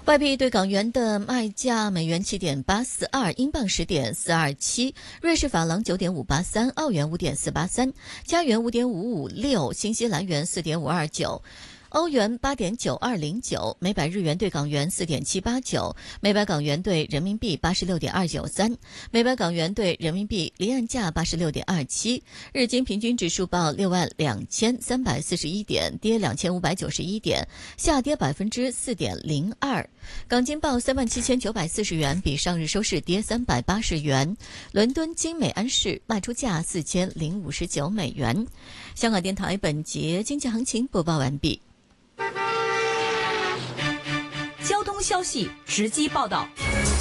外币对港元的卖价：美元7.842，英镑10.427，瑞士法郎9.583，澳元5.483，加元5.556，新西兰元4.529。欧元8.9209，每百日元对港元4.789，每百港元对人民币86.293，每百港元对人民币离岸价86.27。日经平均指数报62341点，跌2591点，下跌4.02%。港金报37940元，比上日收市跌380元。伦敦金美安士卖出价4059美元。香港电台本节经济行情播报完毕。 交通消息直击报道。